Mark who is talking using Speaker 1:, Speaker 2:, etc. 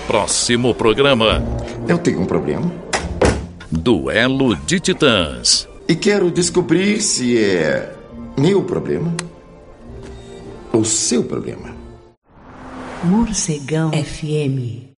Speaker 1: próximo programa.
Speaker 2: Eu tenho um problema.
Speaker 1: Duelo de Titãs.
Speaker 2: E quero descobrir se é meu problema ou seu problema.
Speaker 3: Morcegão FM.